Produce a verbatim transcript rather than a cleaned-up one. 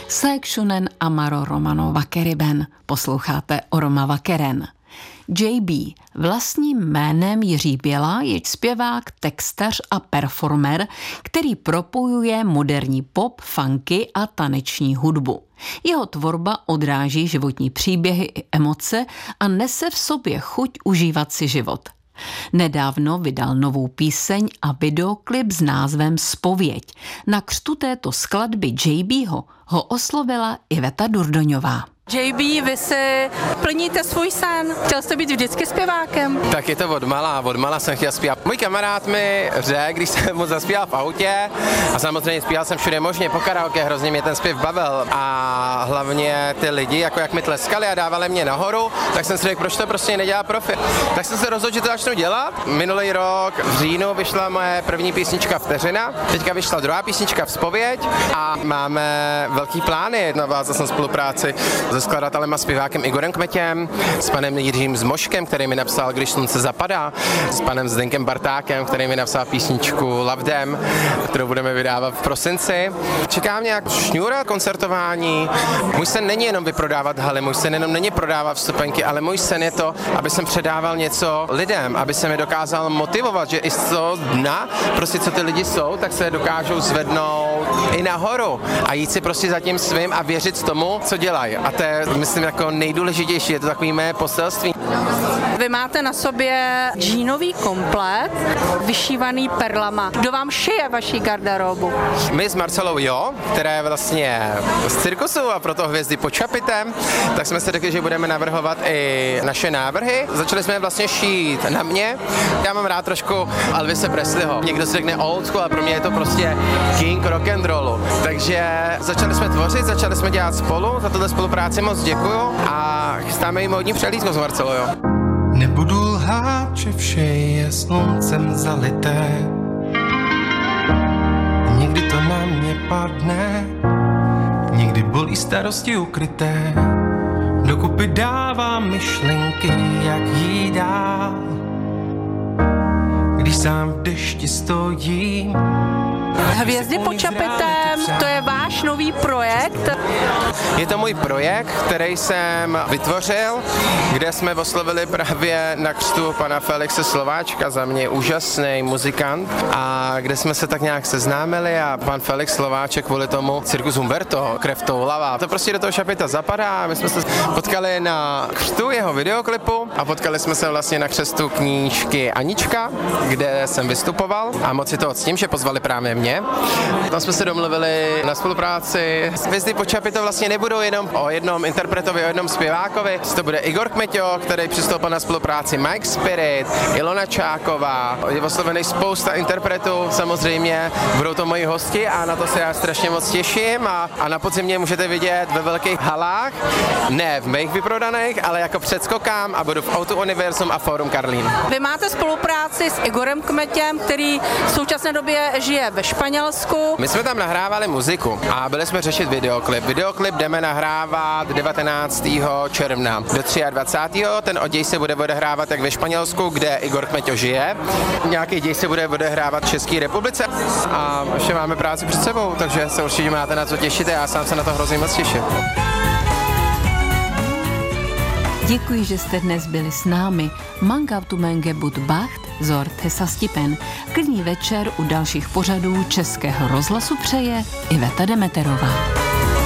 Saeksunen amaro Romano Vakeriben. Posloucháte o Roma Vakeren. J B, vlastním jménem Jiří Běla, je zpěvák, textař a performer, který propojuje moderní pop, funky a taneční hudbu. Jeho tvorba odráží životní příběhy i emoce a nese v sobě chuť užívat si život. Nedávno vydal novou píseň a videoklip s názvem Zpověď. Na křtu této skladby J Bho ho oslovila Iveta Durdoňová. J B, vy si plníte svůj sen. Chtěl jste být vždycky zpěvákem? Tak je to odmala, odmala jsem chtěl zpívat. Můj kamarád mi řekl, když jsem mu zaspíval v autě, a samozřejmě zpíval jsem všude možně po karaoke, hrozně mě ten zpěv bavil a hlavně ty lidi, jako jak mi tleskali a dávali mě nahoru, tak jsem si řekl, proč to prostě nedělá profi. Tak jsem se rozhodl, že to začnu dělat. Minulý rok v říjnu vyšla moje první písnička Vteřina, teďka vyšla druhá písnička Vzpověď a máme velký plány navázat na spolupráci se skladatelem a zpěvákem Igorem Kmetěm, s panem Jiřím Zmoškem, který mi napsal Když slunce zapadá, s panem Zdenkem Bartákem, který mi napsal písničku Lavdem, kterou budeme vydávat v prosinci. Čeká mě jak šňůra koncertování. Můj sen není jenom vyprodávat haly, můj sen jenom není prodávat vstupenky, ale můj sen je to, aby jsem předával něco lidem, aby jsem je dokázal motivovat, že i z toho dna, prostě co ty lidi jsou, tak se dokážou zvednout i nahoru a jít si prostě za tím svým a věřit tomu, co dělají. A to je, myslím, jako nejdůležitější, je to takový mé poselství. Vy máte na sobě džínový komplet, vyšívaný perlama. Kdo vám šije vaší garderobu? My s Marcelou Jo, která je vlastně z cirkusu a proto hvězdy pod čapitem, tak jsme si řekli, že budeme navrhovat i naše návrhy. Začali jsme vlastně šít na mě. Já mám rád trošku Elvise Presleyho. Někdo si řekne old school, a pro mě je to prostě king rock and rollu. Takže začali jsme tvořit, začali jsme dělat spolu, za tuhle spolupráci moc děkuju a chystáme jim hodní přehlídku s Marcelou Jo. Nebudu lhát, že vše je sluncem zalité. Někdy to na mě padne, někdy bolí starosti ukryté. Dokupy dávám myšlenky, jak jí dál. Když sám v dešti stojím. Hvězdy pod čapitem, to je váš nový projekt? Je to můj projekt, který jsem vytvořil, kde jsme oslovili právě na křtu pana Felixe Slováčka, za mě úžasný muzikant, a kde jsme se tak nějak seznámili a pan Felix Slováček kvůli tomu Cirkus Humberto, krev toulavá. To prostě do toho šapita zapadá. My jsme se potkali na křtu jeho videoklipu a potkali jsme se vlastně na křestu knížky Anička, kde jsem vystupoval a moc si to octím, že pozvali právě mě. Tam jsme se domluvili na spolupráci. Hvězdy pod čapitou vlastně nebudou jenom o jednom interpretovi, o jednom zpěvákovi. To bude Igor Kmeťo, který přistoupil na spolupráci, Mike Spirit, Ilona Čáková. Je oslovený spousta interpretů, samozřejmě budou to moji hosti a na to se já strašně moc těším a, a na podzim mě můžete vidět ve velkých halách, ne v mých vyprodaných, ale jako předskokám a budu v Auto Univerzum a Fórum Karlín. Vy máte spolupráci s Igorem Kmetěm, který v současné době žije ve Španělsku. My jsme tam nahrávali muziku a byli jsme řešit videoklip. Videoklip jdeme nahrávat devatenáctého června do dvacátého třetího Ten oděj se bude odehrávat jak ve Španělsku, kde Igor Kmeťo žije. Nějaký děj se bude odehrávat v České republice a ještě máme práci před sebou, takže se určitě máte na co těšit a já sám se na to hrozně moc těším. Děkuji, že jste dnes byli s námi. Mangautumenge bud bacht, zort hesastipen. Klidný večer u dalších pořadů Českého rozhlasu přeje Iveta Demeterová.